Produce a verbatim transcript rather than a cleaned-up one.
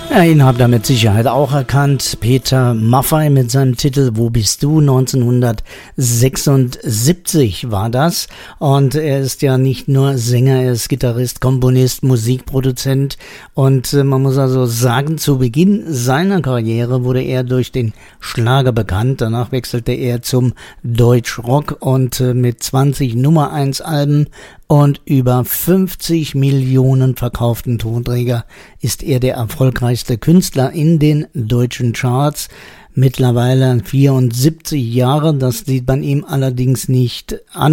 Ja, ihn habt ihr mit Sicherheit auch erkannt. Peter Maffay mit seinem Titel Wo bist du? neunzehnhundertsechsundsiebzig war das. Und er ist ja nicht nur Sänger, er ist Gitarrist, Komponist, Musikproduzent. Und äh, man muss also sagen, zu Beginn seiner Karriere wurde er durch den Schlager bekannt. Danach wechselte er zum Deutschrock und äh, mit zwanzig Nummer eins Alben und über fünfzig Millionen verkauften Tonträger ist er der erfolgreichste Künstler in den deutschen Charts. Mittlerweile vierundsiebzig Jahre, das sieht man ihm allerdings nicht an.